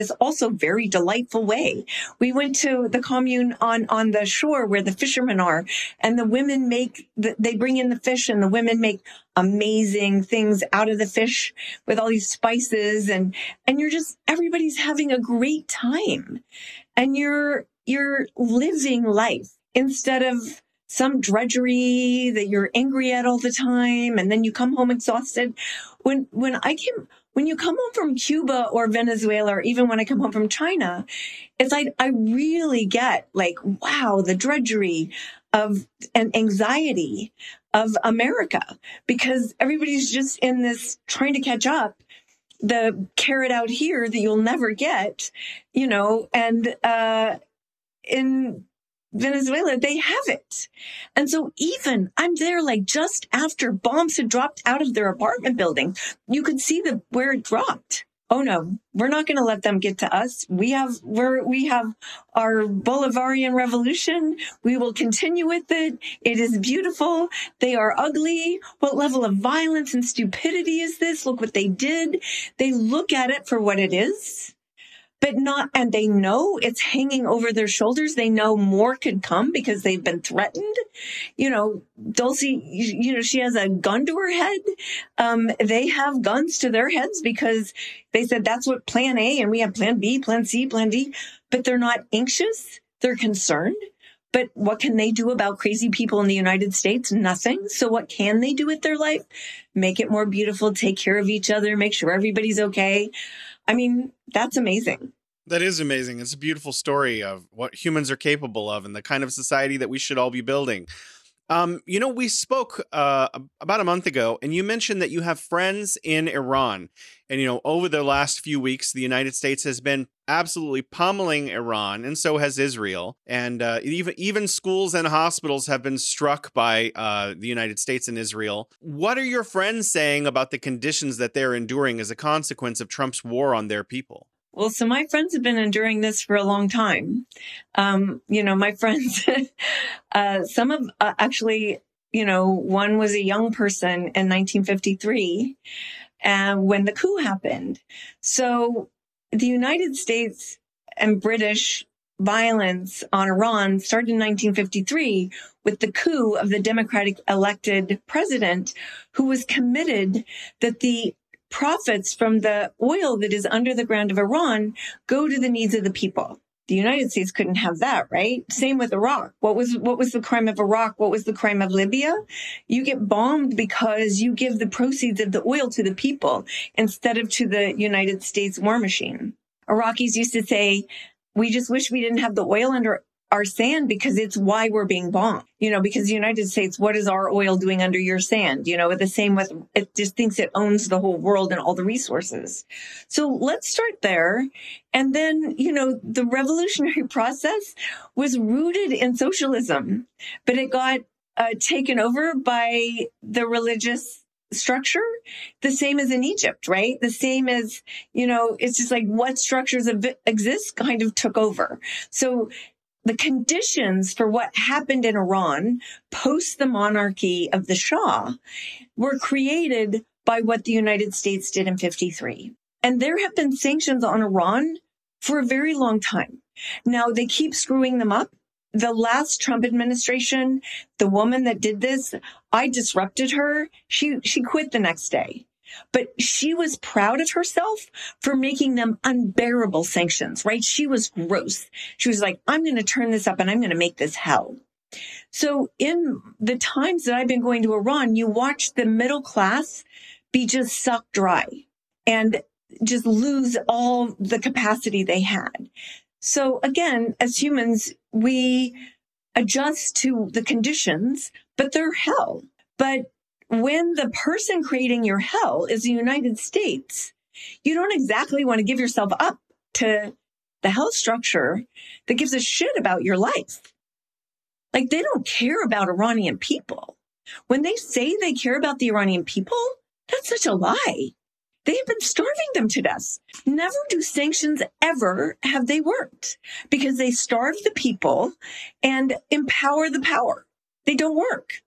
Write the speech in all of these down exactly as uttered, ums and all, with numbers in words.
is also very delightful way. We went to the commune on, on the shore where the fishermen are, and the women make, the, they bring in the fish, and the women make amazing things out of the fish with all these spices, and, and you're just, everybody's having a great time, and you're, you're living life instead of some drudgery that you're angry at all the time, and then you come home exhausted. When, when I came, when you come home from Cuba or Venezuela, or even when I come home from China, it's like, I really get like, wow, the drudgery of and anxiety of America, because everybody's just in this trying to catch up, the carrot out here that you'll never get, you know, and, uh, in Venezuela, they have it. And so even I'm there, like just after bombs had dropped out of their apartment building, you could see the where it dropped. Oh no, we're not going to let them get to us. We have, we're, we have our Bolivarian revolution. We will continue with it. It is beautiful. They are ugly. What level of violence and stupidity is this? Look what they did. They look at it for what it is. But not, and they know it's hanging over their shoulders. They know more could come because they've been threatened. You know, Dulcie, you know, she has a gun to her head. Um, they have guns to their heads because they said that's what plan A, and we have plan B, plan C, plan D, but they're not anxious. They're concerned. But what can they do about crazy people in the United States? Nothing. So what can they do with their life? Make it more beautiful, take care of each other, make sure everybody's okay. I mean, that's amazing. That is amazing. It's a beautiful story of what humans are capable of and the kind of society that we should all be building. Um, you know, we spoke uh, about a month ago, and you mentioned that you have friends in Iran. And, you know, over the last few weeks, the United States has been absolutely pummeling Iran, and so has Israel. And uh, even even schools and hospitals have been struck by uh, the United States and Israel. What are your friends saying about the conditions that they're enduring as a consequence of Trump's war on their people? Well, so my friends have been enduring this for a long time. Um, you know, my friends, uh, some of uh, actually, you know, one was a young person in nineteen fifty-three uh, when the coup happened. So the United States and British violence on Iran started in nineteen fifty-three with the coup of the Democratic elected president, who was committed that the profits from the oil that is under the ground of Iran go to the needs of the people. The United States couldn't have that, right? Same with Iraq. What was, what was the crime of Iraq? What was the crime of Libya? You get bombed because you give the proceeds of the oil to the people instead of to the United States war machine. Iraqis used to say, we just wish we didn't have the oil under our sand because it's why we're being bombed, you know, because the United States, what is our oil doing under your sand? You know, the same with, it just thinks it owns the whole world and all the resources. So let's start there. And then, you know, the revolutionary process was rooted in socialism, but it got uh, taken over by the religious structure, the same as in Egypt, right? The same as, you know, it's just like what structures exist kind of took over. So the conditions for what happened in Iran post the monarchy of the Shah were created by what the United States did in fifty-three. And there have been sanctions on Iran for a very long time. Now, they keep screwing them up. The last Trump administration, the woman that did this, I disrupted her. She, she quit the next day. But she was proud of herself for making them unbearable sanctions, right? She was gross. She was like, I'm going to turn this up and I'm going to make this hell. So in the times that I've been going to Iran, you watch the middle class be just sucked dry and just lose all the capacity they had. So again, as humans, we adjust to the conditions, but they're hell. But when the person creating your hell is the United States, you don't exactly want to give yourself up to the hell structure that gives a shit about your life. Like, they don't care about Iranian people. When they say they care about the Iranian people, that's such a lie. They have been starving them to death. Never do sanctions ever have they worked, because they starve the people and empower the power. They don't work.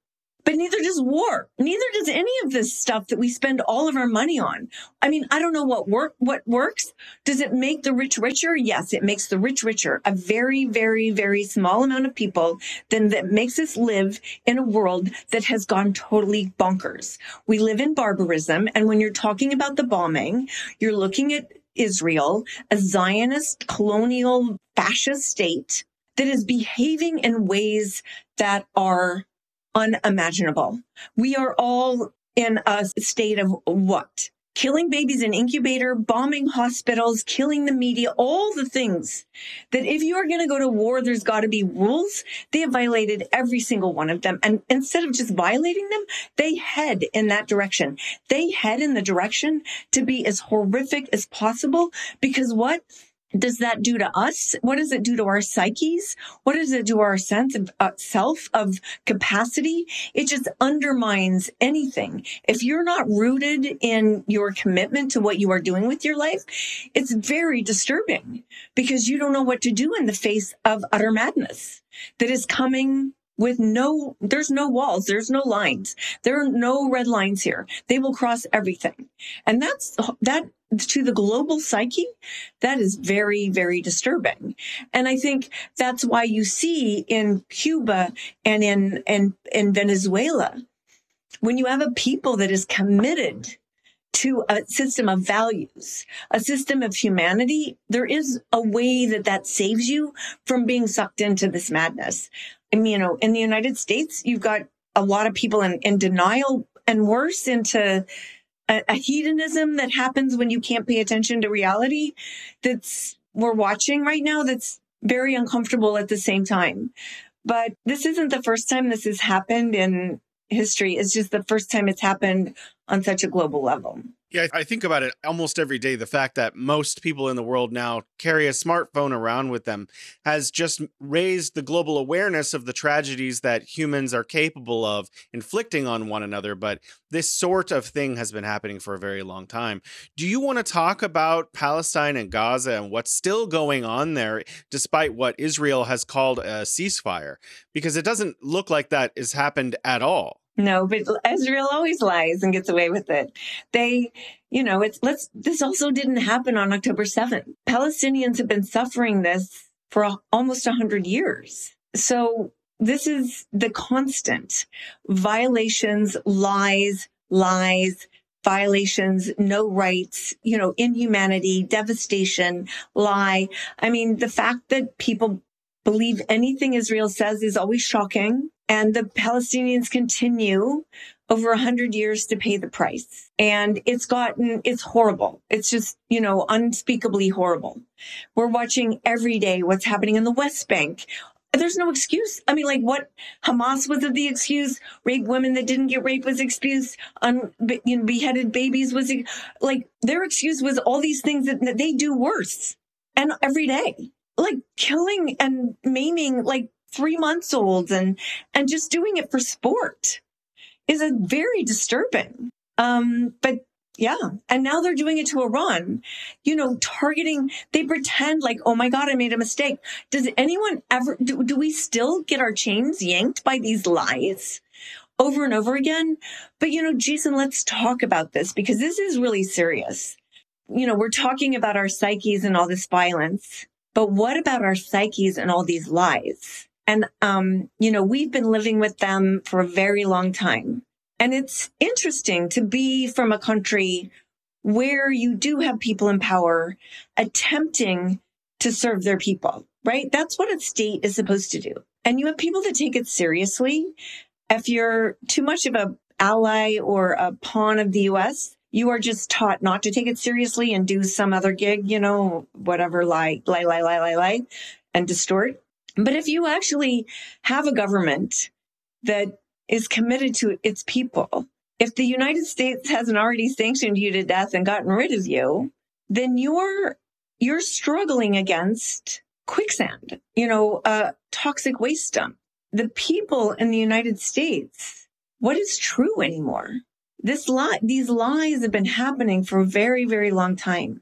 But neither does war. Neither does any of this stuff that we spend all of our money on. I mean, I don't know what work, what works. Does it make the rich richer? Yes, it makes the rich richer. A very, very, very small amount of people then that makes us live in a world that has gone totally bonkers. We live in barbarism. And when you're talking about the bombing, you're looking at Israel, a Zionist, colonial, fascist state that is behaving in ways that are unimaginable. We are all in a state of what? Killing babies in incubator, bombing hospitals, killing the media, all the things that if you are going to go to war, there's got to be rules. They have violated every single one of them. And instead of just violating them, they head in that direction. They head in the direction to be as horrific as possible because what does that do to us? What does it do to our psyches? What does it do to our sense of uh, self, of capacity? It just undermines anything. If you're not rooted in your commitment to what you are doing with your life, it's very disturbing because you don't know what to do in the face of utter madness that is coming with no, there's no walls, there's no lines, there are no red lines here. They will cross everything. And that's, that to the global psyche, that is very, very disturbing. And I think that's why you see in Cuba and in, in, in Venezuela, when you have a people that is committed to a system of values, a system of humanity, there is a way that that saves you from being sucked into this madness. I mean, you know, in the United States, you've got a lot of people in, in denial and worse into a, a hedonism that happens when you can't pay attention to reality that's we're watching right now that's very uncomfortable at the same time. But this isn't the first time this has happened in history. It's just the first time it's happened on such a global level. Yeah, I think about it almost every day. The fact that most people in the world now carry a smartphone around with them has just raised the global awareness of the tragedies that humans are capable of inflicting on one another. But this sort of thing has been happening for a very long time. Do you want to talk about Palestine and Gaza and what's still going on there, despite what Israel has called a ceasefire? Because it doesn't look like that has happened at all. No, but Israel always lies and gets away with it. They, you know, it's let's, this also didn't happen on October seventh. Palestinians have been suffering this for a, almost a hundred years. So this is the constant violations, lies, lies, violations, no rights, you know, inhumanity, devastation, lie. I mean, the fact that people believe anything Israel says is always shocking. And the Palestinians continue over a hundred years to pay the price. And it's gotten, it's horrible. It's just, you know, unspeakably horrible. We're watching every day what's happening in the West Bank. There's no excuse. I mean, like what Hamas was the excuse, rape women that didn't get raped was excuse, un, you know, beheaded babies was like their excuse was all these things that, that they do worse. And every day, like killing and maiming, like three months olds and, and just doing it for sport is a very disturbing. Um, but yeah. And now they're doing it to Iran, you know, targeting, they pretend like, oh my God, I made a mistake. Does anyone ever, do, do we still get our chains yanked by these lies over and over again? But, you know, Jason, let's talk about this because this is really serious. You know, we're talking about our psyches and all this violence, but what about our psyches and all these lies? And, um, you know, we've been living with them for a very long time. And it's interesting to be from a country where you do have people in power attempting to serve their people, right? That's what a state is supposed to do. And you have people that take it seriously. If you're too much of an ally or a pawn of the U S, you are just taught not to take it seriously and do some other gig, you know, whatever, lie, lie, lie, lie, lie, lie, and distort. But if you actually have a government that is committed to its people, if the United States hasn't already sanctioned you to death and gotten rid of you, then you're you're struggling against quicksand, you know, a toxic waste dump. The people in the United States, what is true anymore? This lie, these lies have been happening for a very, very long time.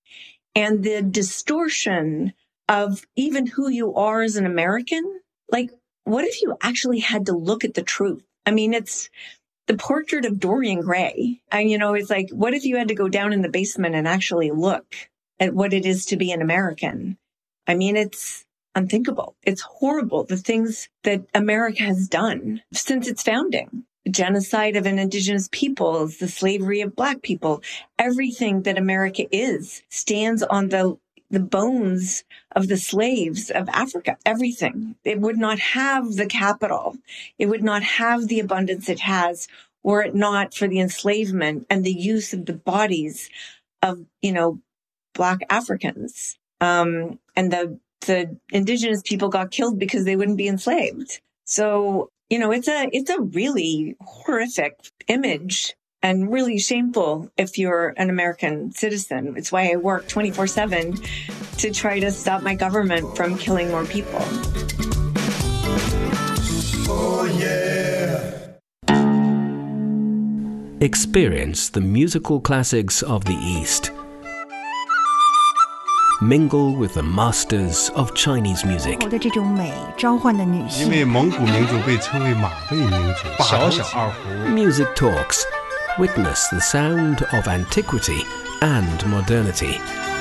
And the distortion of even who you are as an American, like, what if you actually had to look at the truth? I mean, it's the portrait of Dorian Gray. And, you know, it's like, what if you had to go down in the basement and actually look at what it is to be an American? I mean, it's unthinkable. It's horrible. The things that America has done since its founding, the genocide of an indigenous peoples, the slavery of Black people, everything that America is stands on the the bones of the slaves of Africa, everything. It would not have the capital. It would not have the abundance it has were it not for the enslavement and the use of the bodies of, you know, Black Africans. Um, and the, the indigenous people got killed because they wouldn't be enslaved. So, you know, it's a, it's a really horrific image and really shameful if you're an American citizen. It's why I work twenty-four seven to try to stop my government from killing more people. Oh, yeah. Experience the musical classics of the East. Mingle with the masters of Chinese music. 的这种美召唤了女性。 因为蒙古民族被称为马背民族，小小二胡。 Music Talks. Witness the sound of antiquity and modernity.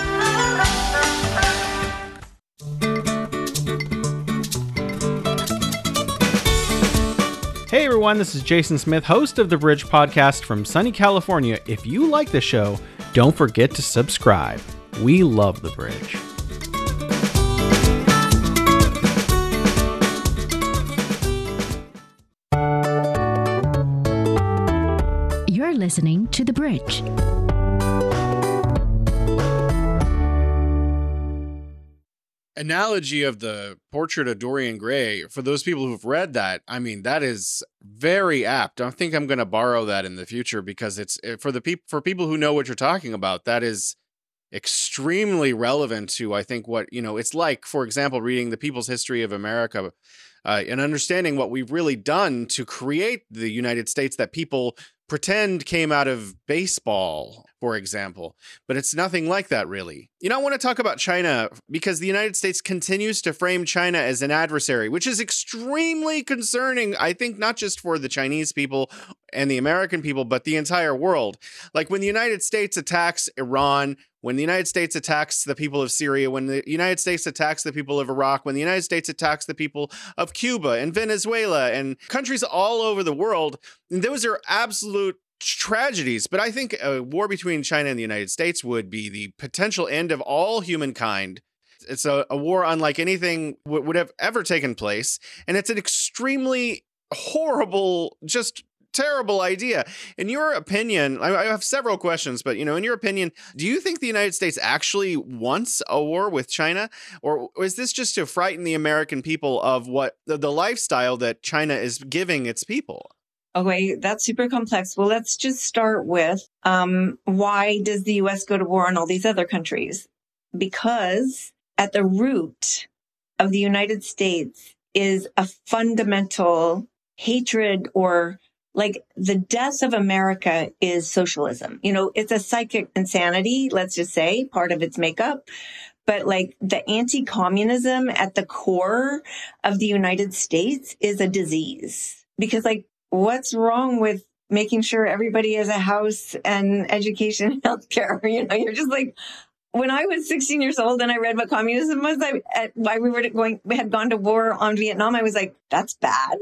Hey everyone, this is Jason Smith, host of The Bridge Podcast from sunny California. If you like the show, don't forget to subscribe. We love The Bridge. You're listening to The Bridge. Analogy of the portrait of Dorian Gray, for those people who've read that, I mean, that is very apt. I think I'm going to borrow that in the future because it's for the people for people who know what you're talking about. That is extremely relevant to, I think, what, you know, it's like, for example, reading the People's History of America uh, and understanding what we've really done to create the United States that people pretend came out of baseball, for example, but it's nothing like that, really. You know, I want to talk about China because the United States continues to frame China as an adversary, which is extremely concerning, I think, not just for the Chinese people and the American people, but the entire world. Like when the United States attacks Iran, when the United States attacks the people of Syria, when the United States attacks the people of Iraq, when the United States attacks the people of Cuba and Venezuela and countries all over the world, those are absolute tragedies. But I think a war between China and the United States would be the potential end of all humankind. It's a, a war unlike anything w- would have ever taken place. And it's an extremely horrible, just terrible idea. In your opinion, I, I have several questions, but, you know, in your opinion, do you think the United States actually wants a war with China? Or is this just to frighten the American people of what the, the lifestyle that China is giving its people? Okay, that's super complex. Well, let's just start with um, why does the U S go to war on all these other countries? Because at the root of the United States is a fundamental hatred, or like the death of America is socialism. You know, it's a psychic insanity, let's just say, part of its makeup. But like the anti-communism at the core of the United States is a disease. Because like, what's wrong with making sure everybody has a house and education and healthcare? You know, you're just like, when I was sixteen years old and I read what communism was, I, at, why we were going, we had gone to war on Vietnam, I was like, that's bad.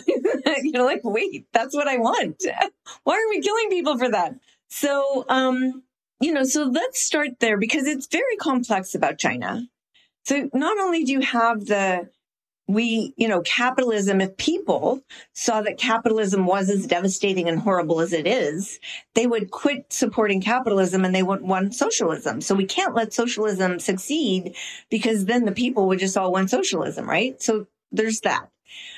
You know, like, wait, that's what I want. Why are we killing people for that? So, um, you know, so let's start there because it's very complex about China. So not only do you have the, we, you know, capitalism, if people saw that capitalism was as devastating and horrible as it is, they would quit supporting capitalism and they would want socialism. So we can't let socialism succeed because then the people would just all want socialism, right? So there's that.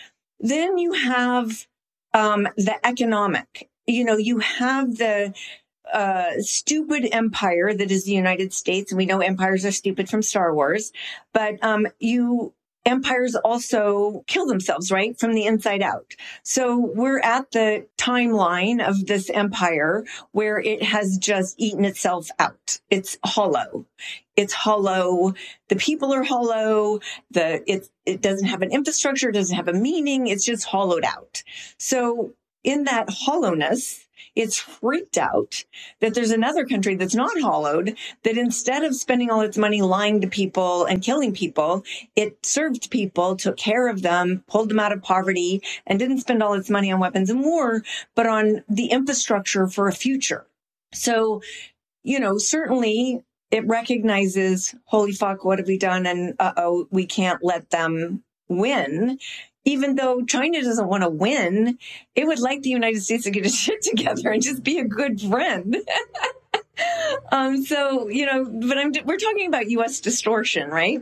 Then you have um, the economic, you know, you have the uh, stupid empire that is the United States. And we know empires are stupid from Star Wars, but um, you empires also kill themselves, right? From the inside out. So we're at the timeline of this empire where it has just eaten itself out. It's hollow. It's hollow. The people are hollow. The, it, it doesn't have an infrastructure, doesn't have a meaning. It's just hollowed out. So in that hollowness, it's freaked out that there's another country that's not hollowed, that instead of spending all its money lying to people and killing people, it served people, took care of them, pulled them out of poverty, and didn't spend all its money on weapons and war, but on the infrastructure for a future. So, you know, certainly it recognizes, holy fuck, what have we done? And uh-oh, we can't let them win. Even though China doesn't want to win, it would like the United States to get its shit together and just be a good friend. um, so, you know, but I'm, we're talking about U S distortion, right?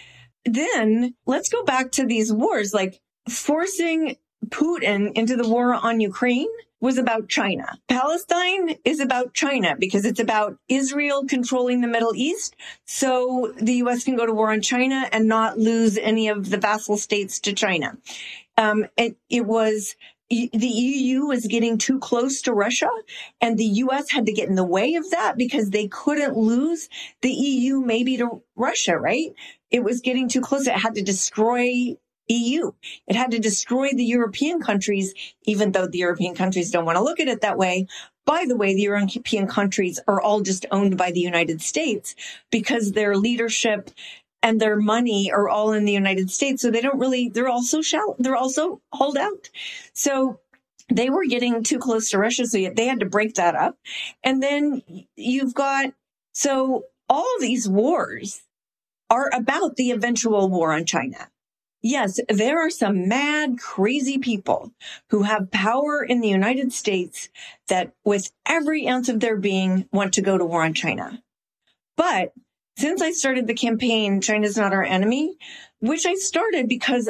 Then let's go back to these wars, like forcing Putin into the war on Ukraine was about China. Palestine is about China because it's about Israel controlling the Middle East. So the U S can go to war on China and not lose any of the vassal states to China. Um, it, it was the E U was getting too close to Russia, and the U S had to get in the way of that because they couldn't lose the E U maybe to Russia, right? It was getting too close. It had to destroy E U. It had to destroy the European countries, even though the European countries don't want to look at it that way. By the way, the European countries are all just owned by the United States because their leadership and their money are all in the United States. So they don't really, they're also shallow, they're also hold out. So they were getting too close to Russia. So they had to break that up. And then you've got, so all of these wars are about the eventual war on China. Yes, there are some mad, crazy people who have power in the United States that with every ounce of their being want to go to war on China. But since I started the campaign, China's Not Our Enemy, which I started because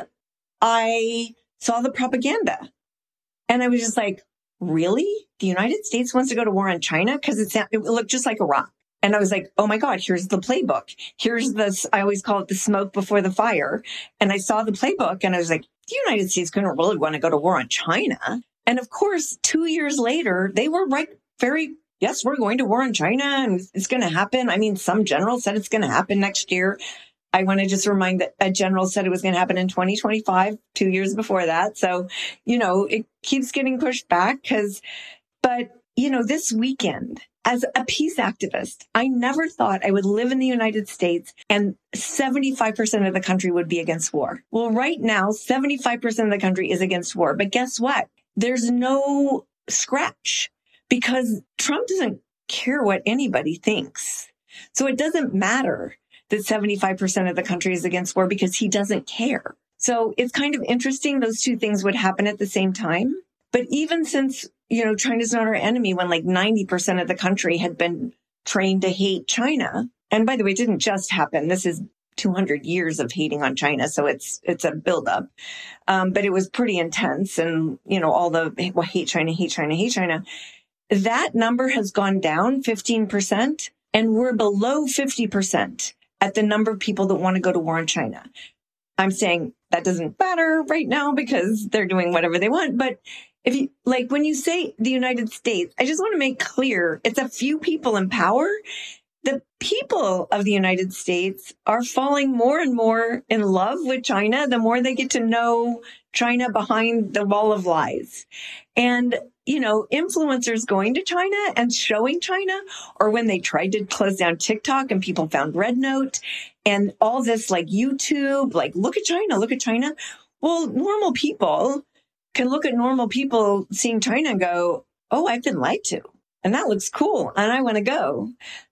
I saw the propaganda. And I was just like, really? The United States wants to go to war on China? Because it looked just like Iraq. And I was like, oh my God, here's the playbook. Here's this, I always call it the smoke before the fire. And I saw the playbook and I was like, the United States couldn't really want to go to war on China. And of course, two years later, they were right, very, yes, we're going to war on China and it's going to happen. I mean, some general said it's going to happen next year. I want to just remind that a general said it was going to happen in twenty twenty-five, two years before that. So, you know, it keeps getting pushed back because, but, you know, this weekend, as a peace activist, I never thought I would live in the United States and seventy-five percent of the country would be against war. Well, right now, seventy-five percent of the country is against war. But guess what? There's no scratch because Trump doesn't care what anybody thinks. So it doesn't matter that seventy-five percent of the country is against war because he doesn't care. So it's kind of interesting those two things would happen at the same time. But even since, you know, China's not our enemy, when like ninety percent of the country had been trained to hate China. And by the way, it didn't just happen. This is two hundred years of hating on China. So it's, it's a buildup. Um, but it was pretty intense. And, you know, all the well, hate China, hate China, hate China. That number has gone down fifteen percent and we're below fifty percent at the number of people that want to go to war on China. I'm saying that doesn't matter right now because they're doing whatever they want. But if you like, when you say the United States, I just want to make clear it's a few people in power. The people of the United States are falling more and more in love with China the more they get to know China behind the wall of lies. And, you know, influencers going to China and showing China, or when they tried to close down TikTok and people found Red Note and all this like YouTube, like, look at China, look at China. Well, normal people can look at normal people seeing China and go, oh, I've been lied to. And that looks cool. And I want to go.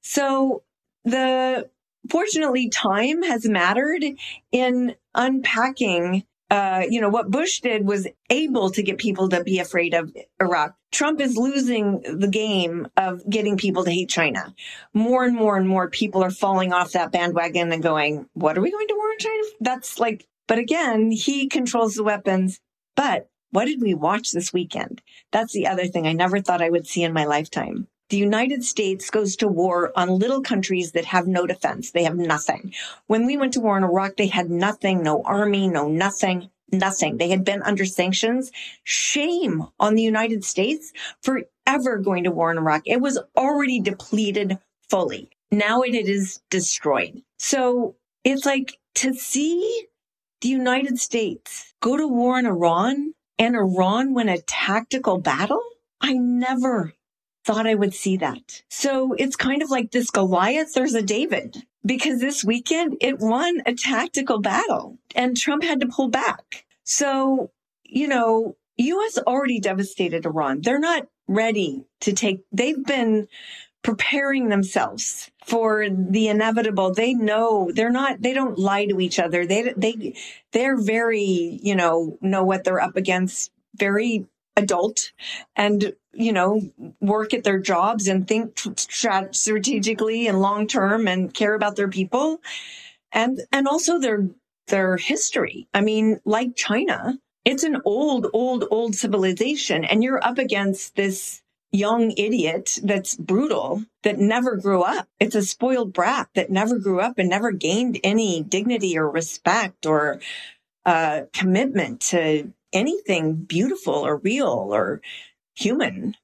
So the, fortunately, time has mattered in unpacking, uh, you know, what Bush did was able to get people to be afraid of Iraq. Trump is losing the game of getting people to hate China. More and more and more people are falling off that bandwagon and going, what are we going to war on China? That's like, but again, he controls the weapons. But what did we watch this weekend? That's the other thing I never thought I would see in my lifetime. the United States goes to war on little countries that have no defense. They have nothing. When we went to war in Iraq, they had nothing, no army, no nothing, nothing. They had been under sanctions. Shame on the United States for ever going to war in Iraq. It was already depleted fully. Now it is destroyed. So it's like to see the United States go to war in Iran and Iran win a tactical battle. I never thought I would see that. So it's kind of like this Goliath, there's a David, because this weekend it won a tactical battle and Trump had to pull back. So, you know, U S already devastated Iran. They're not ready to take, they've been preparing themselves for the inevitable. They know they're not, they don't lie to each other. They, they, they're very, you know, know what they're up against, very adult, and, you know, work at their jobs and think strategically and long term and care about their people and, and also their, their history. I mean, like China, it's an old, old, old civilization, and you're up against this young idiot that's brutal, that never grew up. It's a spoiled brat that never grew up and never gained any dignity or respect or uh, commitment to anything beautiful or real or human.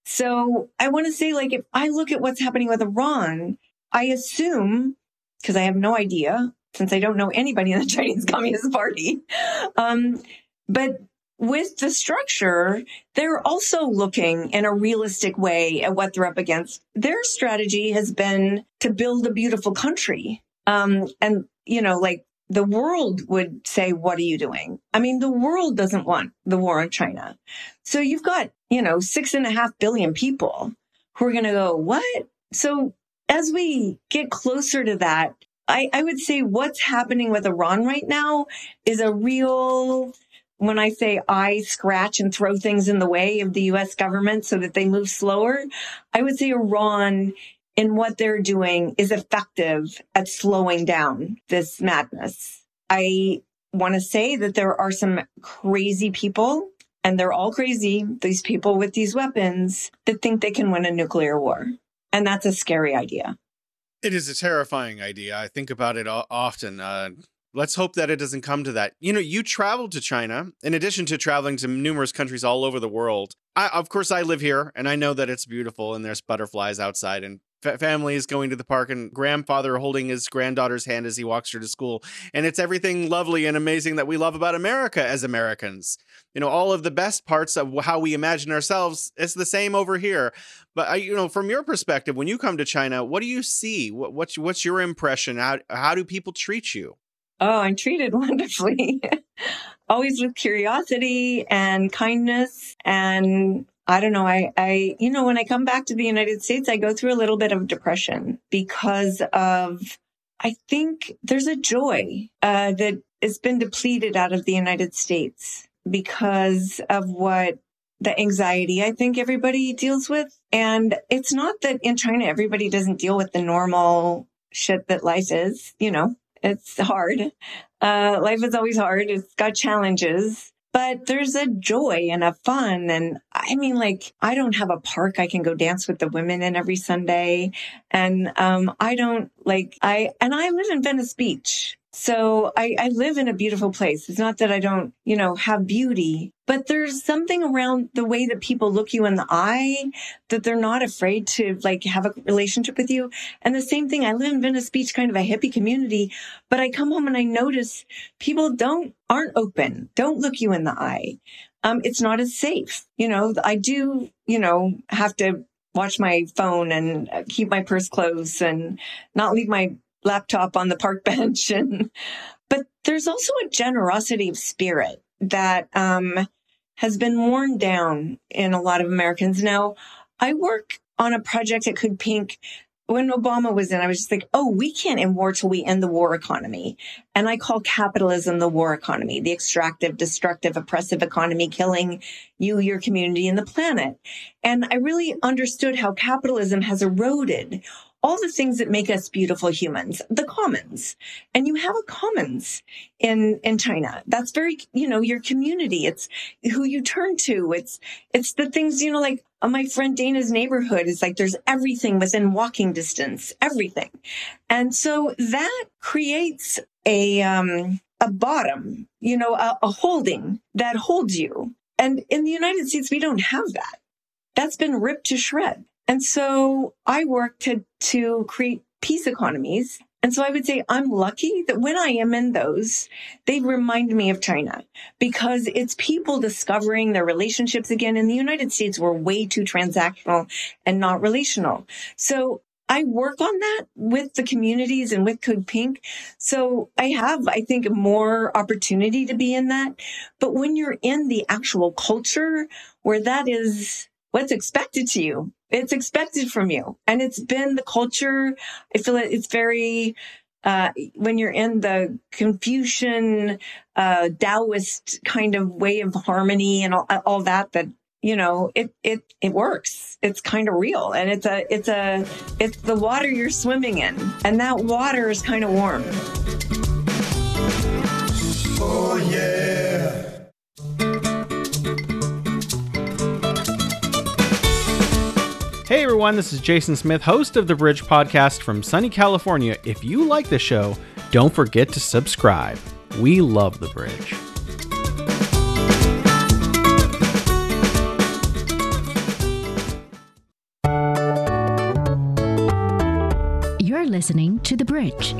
So I want to say, like, if I look at what's happening with Iran, I assume, because I have no idea, since I don't know anybody in the Chinese Communist Party, um, but with the structure, they're also looking in a realistic way at what they're up against. Their strategy has been to build a beautiful country. Um, and, you know, like the world would say, what are you doing? I mean, the world doesn't want the war on China. So you've got, you know, six and a half billion people who are going to go, what? So as we get closer to that, I, I would say what's happening with Iran right now is a real, when I say I scratch and throw things in the way of the U S government so that they move slower, I would say Iran in what they're doing is effective at slowing down this madness. I want to say that there are some crazy people, and they're all crazy, these people with these weapons, that think they can win a nuclear war. And that's a scary idea. It is a terrifying idea. I think about it often. Uh, let's hope that it doesn't come to that. You know, you traveled to China, in addition to traveling to numerous countries all over the world. I, of course, I live here, and I know that it's beautiful, and there's butterflies outside, and f- families going to the park, and grandfather holding his granddaughter's hand as he walks her to school. And it's everything lovely and amazing that we love about America as Americans. You know, all of the best parts of how we imagine ourselves, it's the same over here. But, uh, you know, from your perspective, when you come to China, what do you see? What, what's, what's your impression? How, how do people treat you? Oh, I'm treated wonderfully. Always with curiosity and kindness. And I don't know, I, I, you know, when I come back to the United States, I go through a little bit of depression because of, I think there's a joy uh, that has been depleted out of the United States because of what the anxiety I think everybody deals with. And it's not that in China, everybody doesn't deal with the normal shit that life is, you know. It's hard. Uh, life is always hard. It's got challenges, but there's a joy and a fun. And I mean, like, I don't have a park I can go dance with the women in every Sunday. And um, I don't like, I, and I live in Venice Beach. So I, I live in a beautiful place. It's not that I don't, you know, have beauty, but there's something around the way that people look you in the eye, that they're not afraid to like have a relationship with you. And the same thing, I live in Venice Beach, kind of a hippie community, but I come home and I notice people don't, aren't open, don't look you in the eye. Um, it's not as safe. You know, I do, you know, have to watch my phone and keep my purse close and not leave my laptop on the park bench. And, but there's also a generosity of spirit that um, has been worn down in a lot of Americans. Now, I work on a project at Cook Pink. When Obama was in, I was just like, oh, we can't end war till we end the war economy. And I call capitalism the war economy, the extractive, destructive, oppressive economy, killing you, your community, and the planet. And I really understood how capitalism has eroded all the things that make us beautiful humans, the commons. And you have a commons in, in China. That's very, you know, your community. It's who you turn to. It's, it's the things, you know, like uh, my friend Dana's neighborhood is like, there's everything within walking distance, everything. And so that creates a, um, a bottom, you know, a, a holding that holds you. And in the United States, we don't have that. That's been ripped to shreds. And so I work to, to create peace economies. And so I would say I'm lucky that when I am in those, they remind me of China because it's people discovering their relationships again. In the United States, we're way too transactional and not relational. So I work on that with the communities and with Code Pink. So I have, I think, more opportunity to be in that. But when you're in the actual culture where that is what's expected to you, it's expected from you. And it's been the culture. I feel like it's very, uh, when you're in the Confucian, uh, Taoist kind of way of harmony and all, all that, that, you know, it, it, it works. It's kind of real. And it's a, it's a, it's the water you're swimming in. And that water is kind of warm. Oh, yeah. Hey everyone, this is Jason Smith, host of the Bridge Podcast from sunny California. If you like the show, don't forget to subscribe. We love the Bridge. You're listening to The Bridge.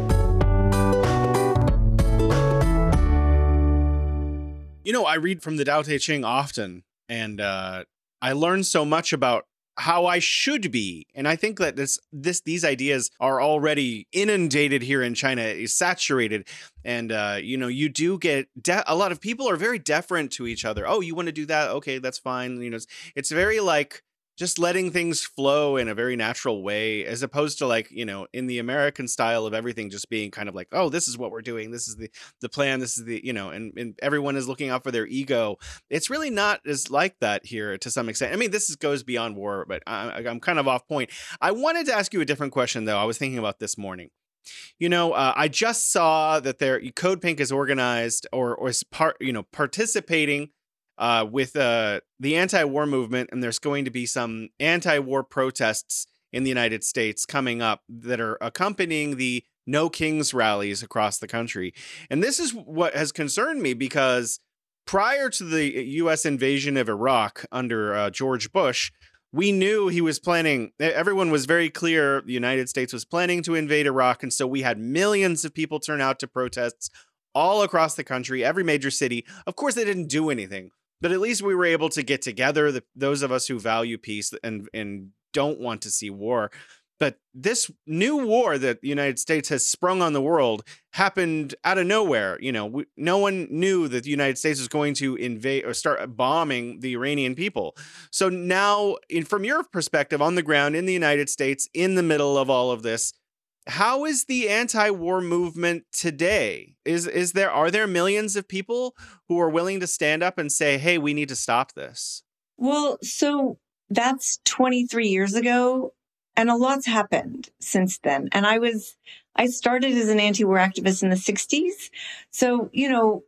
You know, I read from the Tao Te Ching often, and uh, I learn so much about how I should be. And I think that this, this, these ideas are already inundated here in China, is saturated. And, uh, you know, you do get de- a lot of people are very deferent to each other. Oh, you want to do that? Okay, that's fine. You know, it's, it's very like just letting things flow in a very natural way, as opposed to like, you know, in the American style of everything just being kind of like, oh, this is what we're doing. This is the, the plan. This is the, you know, and, and everyone is looking out for their ego. It's really not as like that here to some extent. I mean, this is, goes beyond war, but I, I'm kind of off point. I wanted to ask you a different question, though. I was thinking about this morning. You know, uh, I just saw that their Code Pink is organized or, or is part, you know, participating Uh, with uh, the anti-war movement, and there's going to be some anti-war protests in the United States coming up that are accompanying the No Kings rallies across the country. And this is what has concerned me, because prior to the U S invasion of Iraq under uh, George Bush, we knew he was planning, everyone was very clear the United States was planning to invade Iraq, and so we had millions of people turn out to protests all across the country, every major city. Of course, they didn't do anything. But at least we were able to get together, the, those of us who value peace and, and don't want to see war. But this new war that the United States has sprung on the world happened out of nowhere. You know, we, no one knew that the United States was going to invade or start bombing the Iranian people. So now, in, from your perspective on the ground in the United States, in the middle of all of this, how is the anti-war movement today? Is is there are there millions of people who are willing to stand up and say, "Hey, we need to stop this"? Well, so that's twenty-three years ago, and a lot's happened since then. And I was I started as an anti-war activist in the sixties. So, you know,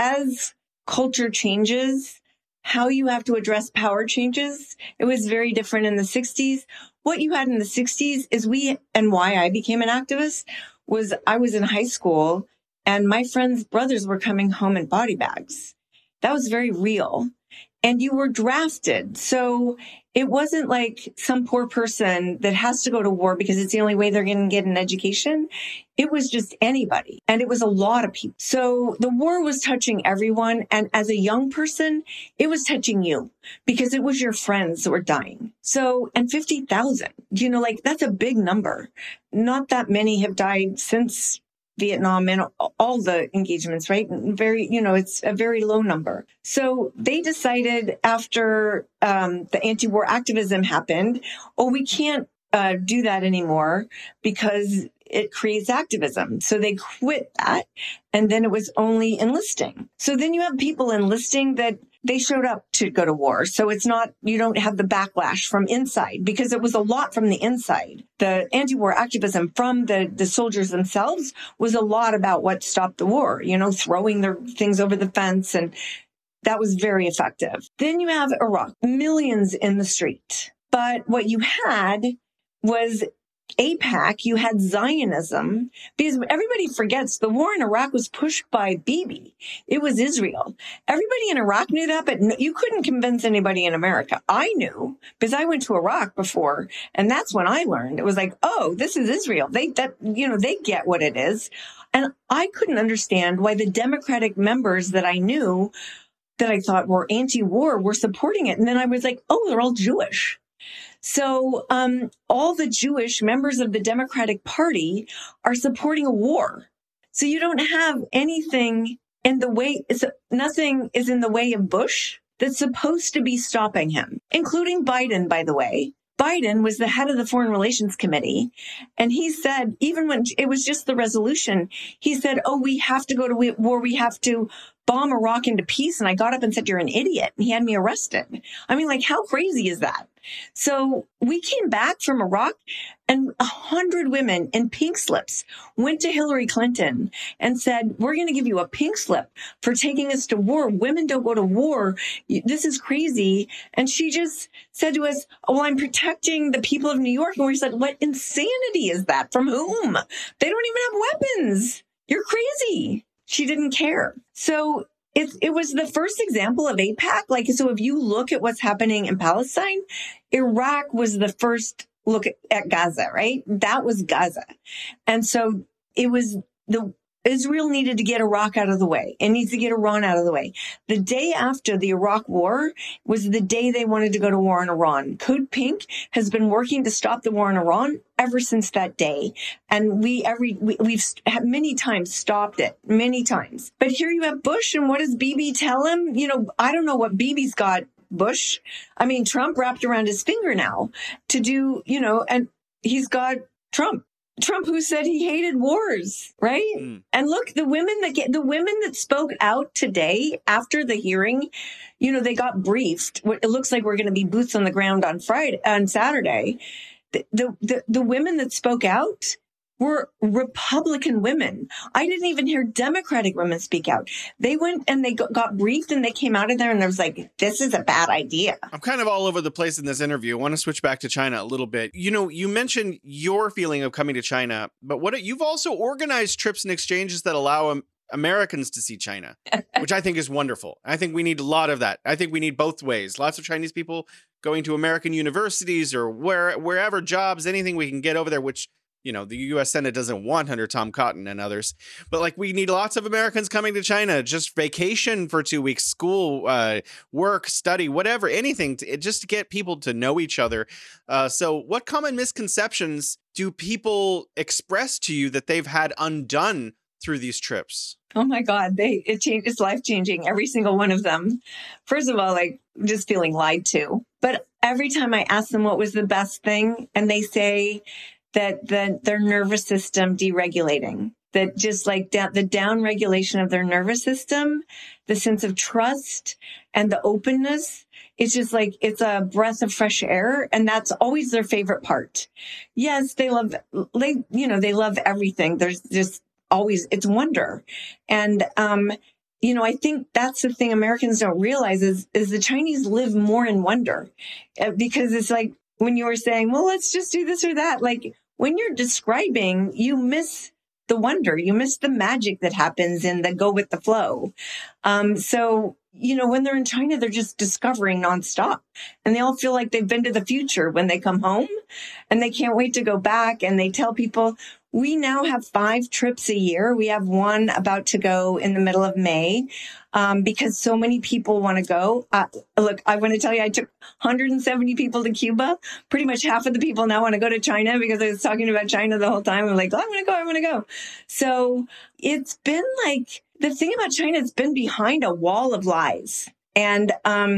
as culture changes, how you have to address power changes. It was very different in the sixties. What you had in the sixties is we, and why I became an activist was I was in high school and my friends' brothers were coming home in body bags. That was very real. And you were drafted. So it wasn't like some poor person that has to go to war because it's the only way they're going to get an education. It was just anybody. And it was a lot of people. So the war was touching everyone. And as a young person, it was touching you because it was your friends that were dying. So, and fifty thousand, you know, like that's a big number. Not that many have died since Vietnam and all the engagements, right? Very, you know, it's a very low number. So they decided after um, the anti-war activism happened, oh, we can't uh, do that anymore because it creates activism. So they quit that. And then it was only enlisting. So then you have people enlisting that they showed up to go to war. So it's not, you don't have the backlash from inside, because it was a lot from the inside. The anti-war activism from the, the soldiers themselves was a lot about what stopped the war, you know, throwing their things over the fence. And that was very effective. Then you have Iraq, millions in the street. But what you had was AIPAC, you had Zionism, because everybody forgets the war in Iraq was pushed by Bibi. It was Israel. Everybody in Iraq knew that, but no, you couldn't convince anybody in America. I knew, because I went to Iraq before, and that's when I learned. It was like, oh, this is Israel. They, that, you know, they get what it is. And I couldn't understand why the Democratic members that I knew that I thought were anti-war were supporting it. And then I was like, oh, they're all Jewish. So um, all the Jewish members of the Democratic Party are supporting a war. So you don't have anything in the way, it's, nothing is in the way of Bush that's supposed to be stopping him, including Biden, by the way. Biden was the head of the Foreign Relations Committee. And he said, even when it was just the resolution, he said, oh, we have to go to war. We have to bomb Iraq into peace. And I got up and said, you're an idiot. And he had me arrested. I mean, like, how crazy is that? So we came back from Iraq, and a hundred women in pink slips went to Hillary Clinton and said, we're going to give you a pink slip for taking us to war. Women don't go to war. This is crazy. And she just said to us, oh, well, I'm protecting the people of New York. And we said, what insanity is that? From whom? They don't even have weapons. You're crazy. She didn't care. So It, it was the first example of AIPAC. Like, so if you look at what's happening in Palestine, Iraq was the first look at, at Gaza, right? That was Gaza. And so it was the, Israel needed to get Iraq out of the way. It needs to get Iran out of the way. The day after the Iraq war was the day they wanted to go to war in Iran. Code Pink has been working to stop the war in Iran ever since that day. And we every we, we've many times stopped it, many times. But here you have Bush, and what does Bibi tell him? You know, I don't know what Bibi's got Bush. I mean, Trump wrapped around his finger now to do, you know, and he's got Trump. Trump, who said he hated wars, right? Mm. And look, the women that get the women that spoke out today after the hearing, you know, they got briefed. It looks like we're going to be boots on the ground on Friday, on Saturday. The, the the the women that spoke out were Republican women. I didn't even hear Democratic women speak out. They went and they got briefed, and they came out of there, and there was like, this is a bad idea. I'm kind of all over the place in this interview. I want to switch back to China a little bit. You know, you mentioned your feeling of coming to China, but what you've also organized trips and exchanges that allow um, Americans to see China, which I think is wonderful. I think we need a lot of that. I think we need both ways. Lots of Chinese people going to American universities or where wherever jobs, anything we can get over there, which, you know, the U S Senate doesn't want under Tom Cotton and others. But like, we need lots of Americans coming to China, just vacation for two weeks, school, uh, work, study, whatever, anything, to, just to get people to know each other. Uh, so what common misconceptions do people express to you that they've had undone through these trips? Oh my God, they it changed, it's life changing, every single one of them. First of all, like, just feeling lied to. But every time I ask them what was the best thing, and they say that the, their nervous system deregulating, that just like da- the down regulation of their nervous system, the sense of trust and the openness, it's just like, it's a breath of fresh air. And that's always their favorite part. Yes, they love, they, you know, they love everything. There's just always, it's wonder. And, um, you know, I think that's the thing Americans don't realize is, is the Chinese live more in wonder, because it's like when you were saying, well, let's just do this or that. Like, when you're describing, you miss the wonder, you miss the magic that happens in the go with the flow. Um, so, you know, when they're in China, they're just discovering nonstop, and they all feel like they've been to the future when they come home, and they can't wait to go back. And they tell people, we now have five trips a year. We have one about to go in the middle of May, um, because so many people want to go. Uh, look, I want to tell you, I took one hundred seventy people to Cuba. Pretty much half of the people now want to go to China, because I was talking about China the whole time. I'm like, oh, I'm going to go, I'm going to go. So it's been like, the thing about China, it's been behind a wall of lies. And, um,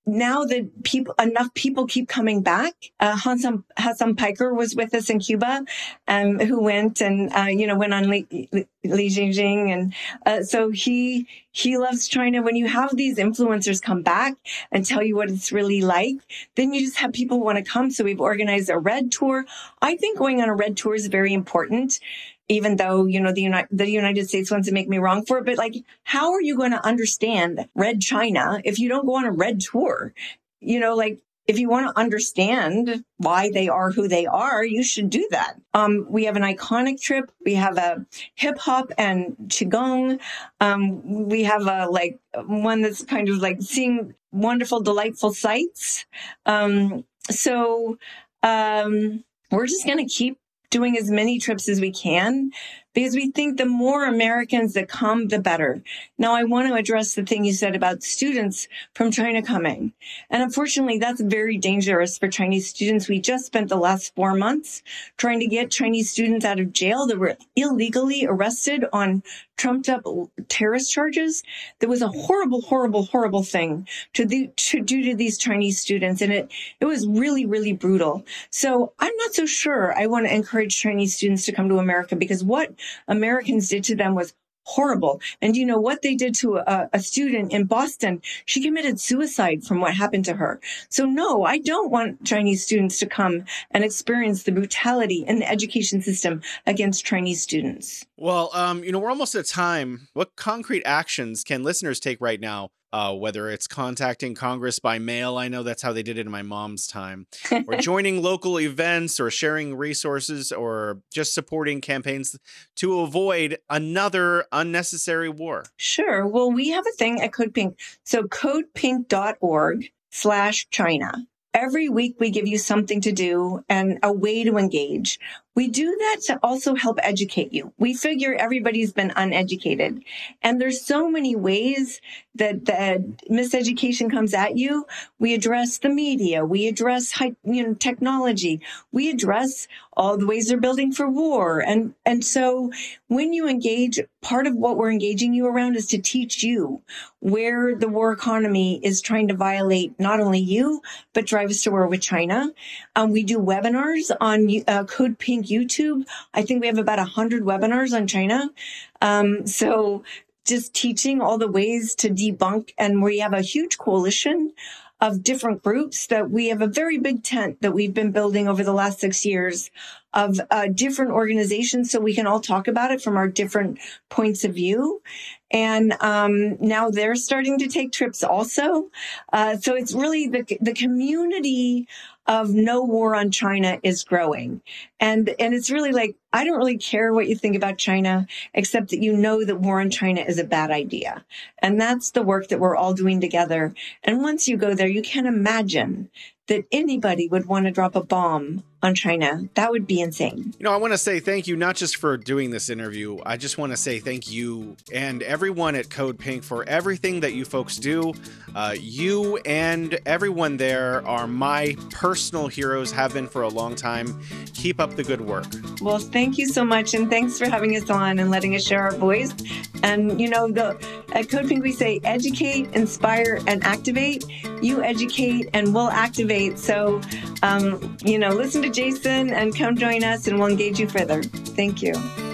now that people, enough people keep coming back. Uh, Hassan, Hassan Piker was with us in Cuba, um, who went and, uh, you know, went on Li, Li, Li Jingjing. And, uh, so he, he loves China. When you have these influencers come back and tell you what it's really like, then you just have people want to come. So we've organized a Red Tour. I think going on a Red Tour is very important. Even though, you know, the United, the United States wants to make me wrong for it. But like, how are you going to understand Red China if you don't go on a Red Tour? You know, like, if you want to understand why they are who they are, you should do that. Um, we have an iconic trip. We have a hip hop and Qigong. Um, we have a, like, one that's kind of like seeing wonderful, delightful sights. Um, so, um, we're just going to keep doing as many trips as we can because we think the more Americans that come, the better. Now, I want to address the thing you said about students from China coming. And unfortunately, that's very dangerous for Chinese students. We just spent the last four months trying to get Chinese students out of jail that were illegally arrested on trumped up terrorist charges. There was a horrible, horrible, horrible thing to, the, to do to these Chinese students. And it, it was really, really brutal. So I'm not so sure I want to encourage Chinese students to come to America because what Americans did to them was horrible. And you know what they did to a, a student in Boston? She committed suicide from what happened to her. So no, I don't want Chinese students to come and experience the brutality in the education system against Chinese students. Well, um, you know, we're almost at time. What concrete actions can listeners take right now? Uh, whether it's contacting Congress by mail, I know that's how they did it in my mom's time, or joining local events or sharing resources or just supporting campaigns to avoid another unnecessary war. Sure. Well, we have a thing at Code Pink. So codepink.org slash China. Every week we give you something to do and a way to engage. We do that to also help educate you. We figure everybody's been uneducated. And there's so many ways that the miseducation comes at you. We address the media. We address high, you know, technology. We address all the ways they're building for war. And, and so when you engage, part of what we're engaging you around is to teach you where the war economy is trying to violate not only you, but drive us to war with China. Um, we do webinars on uh, Code Pink YouTube. I think we have about one hundred webinars on China. Um, so just teaching all the ways to debunk. And we have a huge coalition of different groups that we have a very big tent that we've been building over the last six years of uh, different organizations so we can all talk about it from our different points of view. And um, now they're starting to take trips also. Uh, so it's really the the community of no war on China is growing. And, and it's really like, I don't really care what you think about China, except that you know that war on China is a bad idea. And that's the work that we're all doing together. And once you go there, you can't imagine that anybody would want to drop a bomb on China. That would be insane. You know, I want to say thank you, not just for doing this interview. I just want to say thank you and everyone at Code Pink for everything that you folks do. Uh, you and everyone there are my personal heroes, have been for a long time. Keep up the good work. Well, thank you so much. And thanks for having us on and letting us share our voice. And, you know, the, at Code Pink, we say educate, inspire, and activate. You educate and we'll activate. So, um, you know, listen to Jason and come join us and we'll engage you further. Thank you.